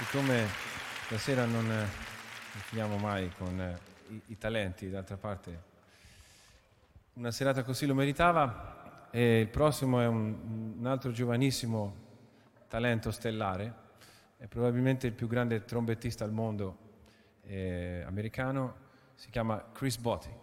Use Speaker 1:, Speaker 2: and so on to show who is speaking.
Speaker 1: Siccome stasera non finiamo mai con i talenti, d'altra parte una serata così lo meritava, e il prossimo è un altro giovanissimo talento stellare, è probabilmente il più grande trombettista al mondo americano, si chiama Chris Botti.